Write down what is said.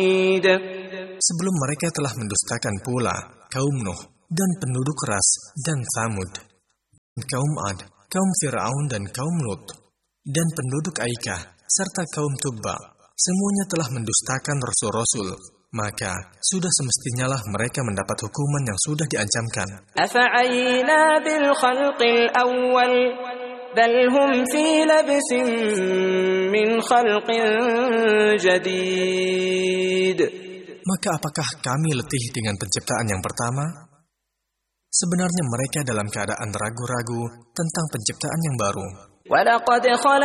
Sebelum mereka telah mendustakan pula kaum Nuh dan penduduk Ras dan Thamud, kaum Ad, kaum Fir'aun dan kaum Lut, dan penduduk Aikah, serta kaum Tubba. Semuanya telah mendustakan rasul-rasul, maka sudah semestinya lah mereka mendapat hukuman yang sudah diancamkan. Afa'ayna bil khalqil awwal bal hum fi labsin min khalqin jadid. Maka apakah kami letih dengan penciptaan yang pertama? Sebenarnya mereka dalam keadaan ragu-ragu tentang penciptaan yang baru.